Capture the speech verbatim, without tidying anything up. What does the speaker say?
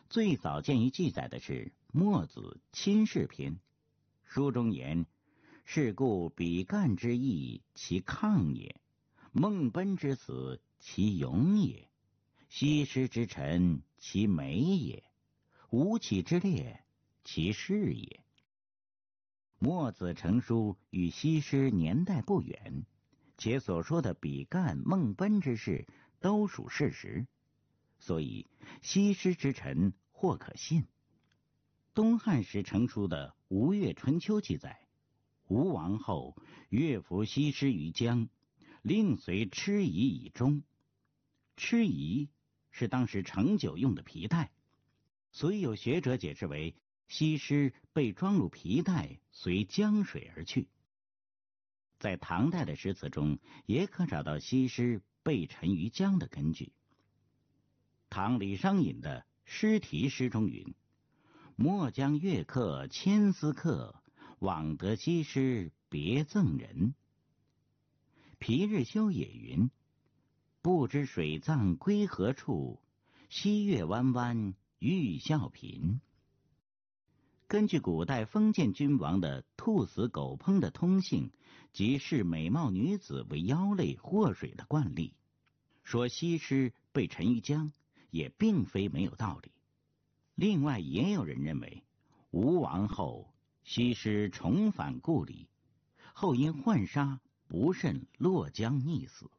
最早见于记载的是《墨子·亲事篇》，书中言：是故比干之义，其抗也；孟奔之死，其勇也；西施之臣，其美也；吴起之烈，其事也。墨子成书与西施年代不远，且所说的比干、孟奔之事都属事实，所以西施之臣或可信。东汉时成书的《吴越春秋》记载，吴王后乐服西施于江，令随鞭夷以终。鞭夷是当时盛酒用的皮带，所以有学者解释为西施被装入皮带，随江水而去。在唐代的诗词中，也可找到西施被沉于江的根据。唐李商隐的诗题诗中云：莫将月客牵丝客，枉得西施别赠人。皮日休也云：不知水葬归何处，西月弯弯欲笑贫。根据古代封建君王的兔死狗烹的通性及视美貌女子为妖类祸水的惯例，说西施被沉于江也并非没有道理。另外也有人认为，吴王后西施重返故里，后因浣纱不慎落江溺死。